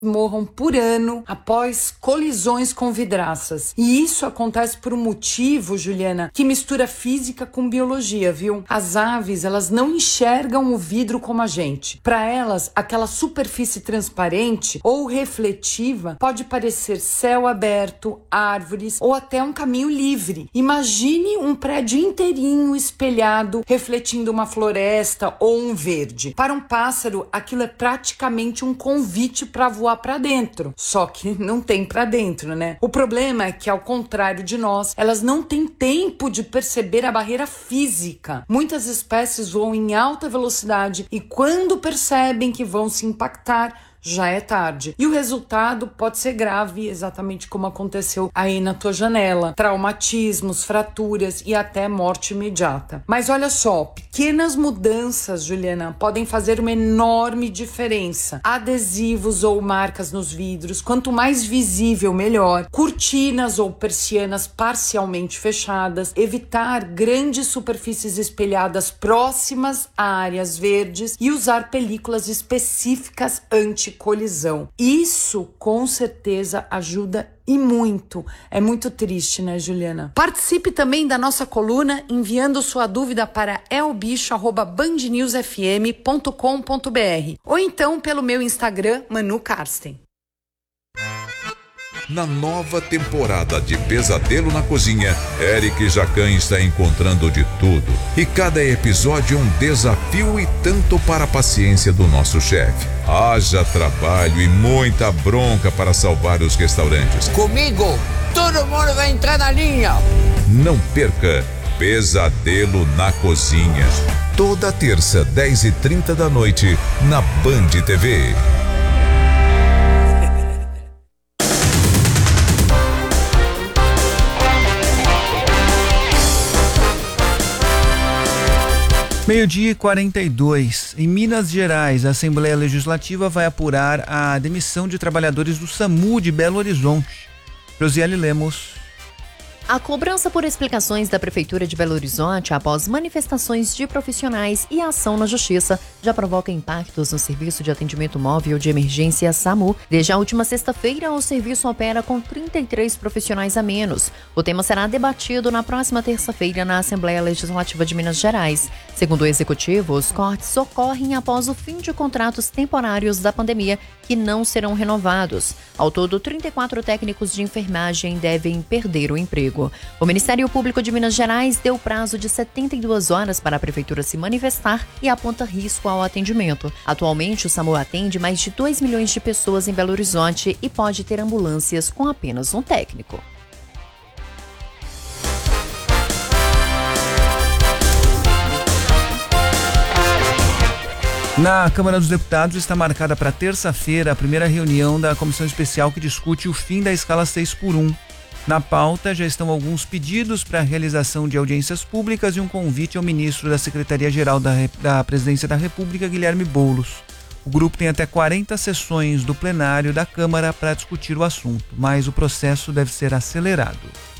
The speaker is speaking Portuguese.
morram por ano após colisões com vidraças. E isso acontece por um motivo, Juliana, que mistura física com biologia, viu? As aves, elas não enxergam o vidro como a gente. Para elas, aquela superfície transparente ou refletiva pode parecer céu aberto, árvores ou até um caminho livre. Imagine um prédio inteirinho espelhado, refletindo uma floresta ou um verde. Para um pássaro, aquilo é praticamente um convite para voar para dentro. Só que não tem para dentro, né? O problema é que, ao contrário de nós, elas não têm tempo de perceber a barreira física. Muitas espécies voam em alta velocidade e, quando percebem que vão se impactar, já é tarde. E o resultado pode ser grave, exatamente como aconteceu aí na tua janela. Traumatismos, fraturas e até morte imediata. Mas olha só, pequenas mudanças, Juliana, podem fazer uma enorme diferença. Adesivos ou marcas nos vidros, quanto mais visível, melhor. Cortinas ou persianas parcialmente fechadas. Evitar grandes superfícies espelhadas próximas a áreas verdes e usar películas específicas anti-colisão. Isso, com certeza, ajuda e muito. É muito triste, né, Juliana? Participe também da nossa coluna enviando sua dúvida para elbicho@bandnewsfm.com.br ou então pelo meu Instagram, Manu Karsten. Na nova temporada de Pesadelo na Cozinha, Eric Jacan está encontrando de tudo. E cada episódio é um desafio e tanto para a paciência do nosso chefe. Haja trabalho e muita bronca para salvar os restaurantes. Comigo, todo mundo vai entrar na linha. Não perca Pesadelo na Cozinha. Toda terça, 10h30 da noite, na Band TV. Meio-dia e 42. Em Minas Gerais, a Assembleia Legislativa vai apurar a demissão de trabalhadores do SAMU de Belo Horizonte. Josiele Lemos. A cobrança por explicações da Prefeitura de Belo Horizonte após manifestações de profissionais e ação na Justiça já provoca impactos no Serviço de Atendimento Móvel de Emergência SAMU. Desde a última sexta-feira, o serviço opera com 33 profissionais a menos. O tema será debatido na próxima terça-feira na Assembleia Legislativa de Minas Gerais. Segundo o Executivo, os cortes ocorrem após o fim de contratos temporários da pandemia que não serão renovados. Ao todo, 34 técnicos de enfermagem devem perder o emprego. O Ministério Público de Minas Gerais deu prazo de 72 horas para a Prefeitura se manifestar e aponta risco ao atendimento. Atualmente, o SAMU atende mais de 2 milhões de pessoas em Belo Horizonte e pode ter ambulâncias com apenas um técnico. Na Câmara dos Deputados está marcada para terça-feira a primeira reunião da comissão especial que discute o fim da escala 6x1. Na pauta já estão alguns pedidos para a realização de audiências públicas e um convite ao ministro da Secretaria-Geral da Presidência da República, Guilherme Boulos. O grupo tem até 40 sessões do plenário da Câmara para discutir o assunto, mas o processo deve ser acelerado.